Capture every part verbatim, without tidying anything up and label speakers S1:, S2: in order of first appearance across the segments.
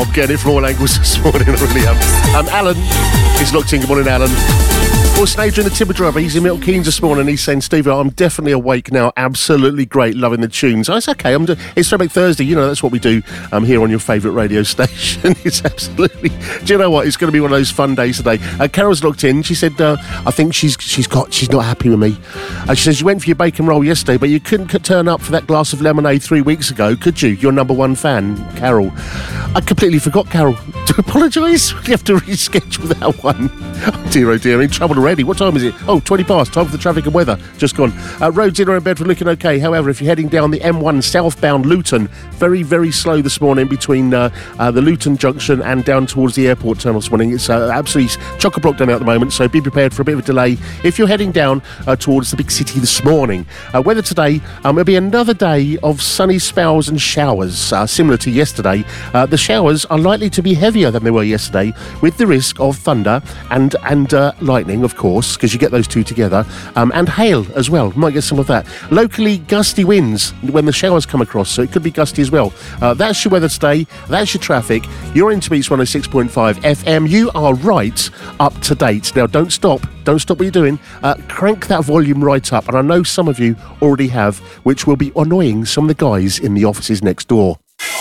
S1: I'm getting it from all angles this morning, I really am. Um, Alan is locked in. Good morning, Alan. Also, Adrian, the timber driver, he's in Milton Keynes this morning. He's saying, Steve, I'm definitely awake now. Absolutely great. Loving the tunes. Oh, it's okay. I'm do- it's Throwback Thursday. You know, that's what we do um, here on your favourite radio station. It's absolutely... Do you know what? It's going to be one of those fun days today. Uh, Carol's locked in. She said, uh, I think she's she's got she's not happy with me. Uh, she says, you went for your bacon roll yesterday, but you couldn't c- turn up for that glass of lemonade three weeks ago, could you? Your number one fan, Carol. I completely forgot, Carol. To apologise. You have to reschedule that one. Oh, dear, oh, dear. I'm in trouble already. What time is it? Oh, twenty past. Time for the traffic and weather. Just gone. Uh, roads in and Bedford looking okay. However, if you're heading down the M one southbound Luton, very, very slow this morning between uh, uh, the Luton junction and down towards the airport terminal this morning. It's uh, absolutely chock-a-block down there at the moment, so be prepared for a bit of a delay if you're heading down uh, towards the big city this morning. Uh, weather today, um, it'll be another day of sunny spells and showers, uh, similar to yesterday. Uh, the showers are likely to be heavier than they were yesterday, with the risk of thunder and, and uh, lightning, of course, because you get those two together, um, and hail as well. Might get some of that. Locally, gusty winds when the showers come across, so it could be gusty as well. Uh, that's your weather today. That's your traffic. You're into Beats one oh six point five F M. You are right up to date. Now, don't stop. Don't stop what you're doing. Uh, crank that volume right up, and I know some of you already have, which will be annoying some of the guys in the offices next door.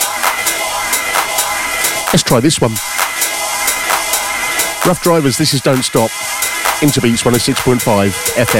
S1: Let's try this one. Rough Drivers, this is Don't Stop. Into Beats one oh six point five F M.